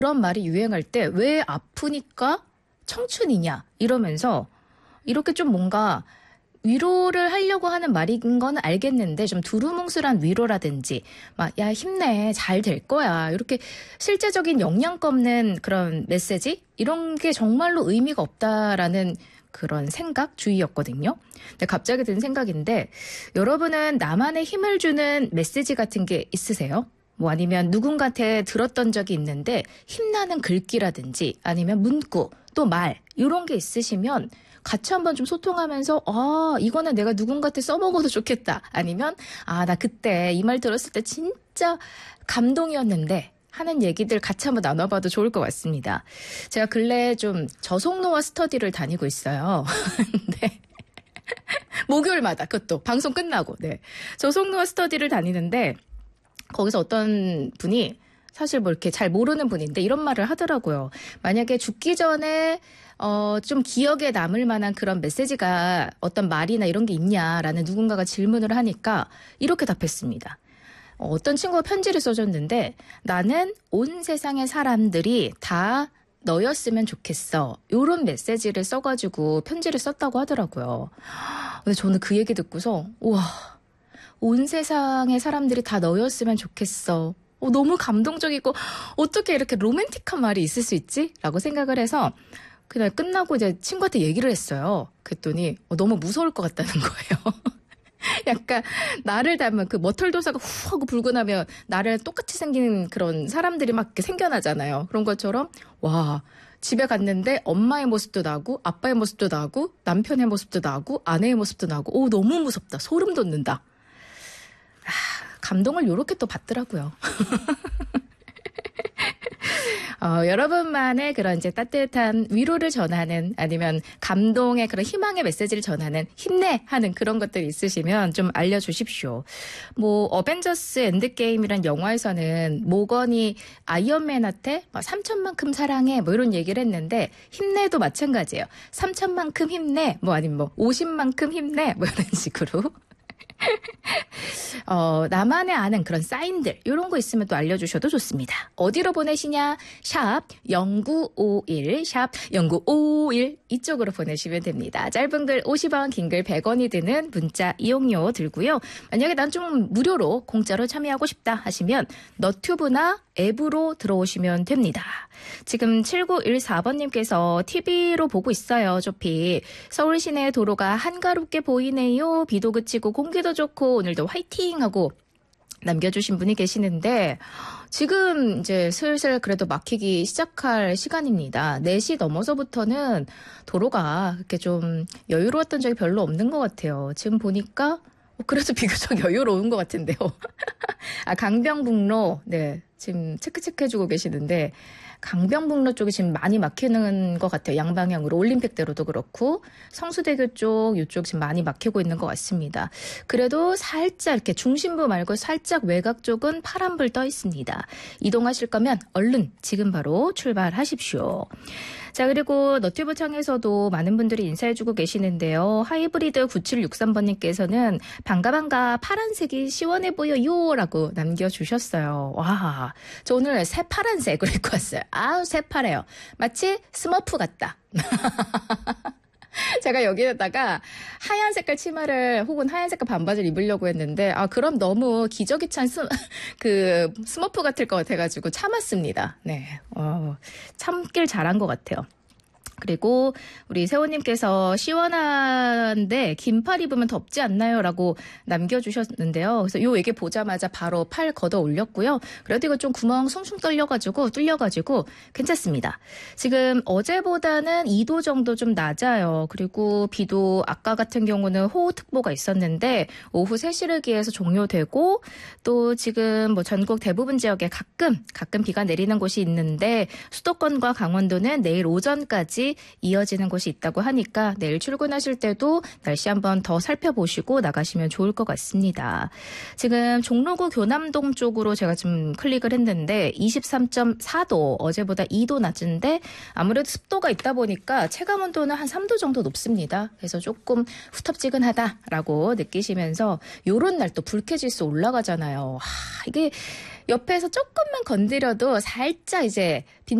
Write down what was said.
그런 말이 유행할 때 왜 아프니까 청춘이냐 이러면서 이렇게 좀 뭔가 위로를 하려고 하는 말인 건 알겠는데 좀 두루뭉술한 위로라든지 막 야 힘내 잘 될 거야 이렇게 실제적인 영양가 없는 그런 메시지 이런 게 정말로 의미가 없다라는 그런 생각 주의였거든요. 근데 갑자기 든 생각인데 여러분은 나만의 힘을 주는 메시지 같은 게 있으세요? 뭐 아니면 누군가한테 들었던 적이 있는데 힘나는 글귀라든지 아니면 문구 또 말 이런 게 있으시면 같이 한번 좀 소통하면서 이거는 내가 누군가한테 써먹어도 좋겠다. 아니면 나 그때 이 말 들었을 때 진짜 감동이었는데 하는 얘기들 같이 한번 나눠봐도 좋을 것 같습니다. 제가 근래에 좀 저속노화 스터디를 다니고 있어요. 근데 목요일마다 그것도 방송 끝나고 저속노화 스터디를 다니는데 거기서 어떤 분이 사실 뭐 이렇게 잘 모르는 분인데 이런 말을 하더라고요. 만약에 죽기 전에 좀 기억에 남을 만한 그런 메시지가 어떤 말이나 이런 게 있냐라는 누군가가 질문을 하니까 이렇게 답했습니다. 어떤 친구가 편지를 써줬는데 나는 온 세상의 사람들이 다 너였으면 좋겠어. 이런 메시지를 써가지고 편지를 썼다고 하더라고요. 근데 저는 그 얘기 듣고서 우와 온 세상의 사람들이 다 너였으면 좋겠어. 너무 감동적이고 어떻게 이렇게 로맨틱한 말이 있을 수 있지? 라고 생각을 해서 그날 끝나고 이제 친구한테 얘기를 했어요. 그랬더니 너무 무서울 것 같다는 거예요. 약간 나를 닮은 그 머털도사가 후 하고 불고 나면 나를 똑같이 생긴 그런 사람들이 막 이렇게 생겨나잖아요. 그런 것처럼 와 집에 갔는데 엄마의 모습도 나고 아빠의 모습도 나고 남편의 모습도 나고 아내의 모습도 나고 너무 무섭다. 소름 돋는다. 감동을 요렇게 또 받더라고요. 여러분만의 그런 이제 따뜻한 위로를 전하는 아니면 감동의 그런 희망의 메시지를 전하는 힘내 하는 그런 것들 있으시면 좀 알려주십시오. 뭐 어벤져스 엔드게임이란 영화에서는 모건이 아이언맨한테 3천만큼 사랑해 뭐 이런 얘기를 했는데 힘내도 마찬가지예요. 3천만큼 힘내 뭐 아니면 뭐 50만큼 힘내 뭐 이런 식으로. 나만의 아는 그런 사인들 이런 거 있으면 또 알려주셔도 좋습니다. 어디로 보내시냐? 샵 0951 샵 0951 이쪽으로 보내시면 됩니다. 짧은 글 50원 긴 글 100원이 드는 문자 이용료 들고요. 만약에 난 좀 무료로 공짜로 참여하고 싶다 하시면 너튜브나 앱으로 들어오시면 됩니다. 지금 7914번님께서 TV로 보고 있어요. 조피. 서울 시내 도로가 한가롭게 보이네요. 비도 그치고 공기도 좋고 오늘도 화이팅 하고 남겨주신 분이 계시는데 지금 이제 슬슬 그래도 막히기 시작할 시간입니다. 4시 넘어서부터는 도로가 그렇게 좀 여유로웠던 적이 별로 없는 것 같아요. 지금 보니까 그래도 비교적 여유로운 것 같은데요. 강병북로, 지금 체크해주고 계시는데, 강병북로 쪽이 지금 많이 막히는 것 같아요. 양방향으로. 올림픽대로도 그렇고, 성수대교 쪽, 이쪽 지금 많이 막히고 있는 것 같습니다. 그래도 살짝 이렇게 중심부 말고 살짝 외곽 쪽은 파란불 떠 있습니다. 이동하실 거면 얼른 지금 바로 출발하십시오. 자, 그리고 너튜브 창에서도 많은 분들이 인사해주고 계시는데요. 하이브리드 9763번님께서는 반가 파란색이 시원해 보여요 라고 남겨주셨어요. 와, 저 오늘 새파란색으로 입고 왔어요. 새파래요. 마치 스머프 같다. 제가 여기에다가 하얀 색깔 치마를 혹은 하얀 색깔 반바지를 입으려고 했는데 그럼 너무 기저귀 찬 스머프 같을 것 같아가지고 참았습니다. 참길 잘한 것 같아요. 그리고 우리 세호님께서 시원한데 긴팔 입으면 덥지 않나요? 라고 남겨주셨는데요. 그래서 요 얘기 보자마자 바로 팔 걷어 올렸고요. 그래도 이거 좀 구멍 숭숭 뚫려가지고 괜찮습니다. 지금 어제보다는 2도 정도 좀 낮아요. 그리고 비도 아까 같은 경우는 호우특보가 있었는데 오후 3시를 기해서 종료되고 또 지금 뭐 전국 대부분 지역에 가끔 비가 내리는 곳이 있는데 수도권과 강원도는 내일 오전까지 이어지는 곳이 있다고 하니까 내일 출근하실 때도 날씨 한번 더 살펴보시고 나가시면 좋을 것 같습니다. 지금 종로구 교남동 쪽으로 제가 좀 클릭을 했는데 23.4도 어제보다 2도 낮은데 아무래도 습도가 있다 보니까 체감온도는 한 3도 정도 높습니다. 그래서 조금 후텁지근하다라고 느끼시면서 요런 날 또 불쾌지수 올라가잖아요. 이게 옆에서 조금만 건드려도 살짝 이제